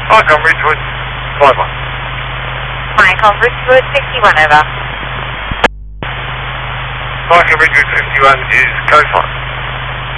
Mike on Ridgewood, 5-1. Mike on Ridgewood, 61 over. Mike on Ridgewood, 51 is code 5.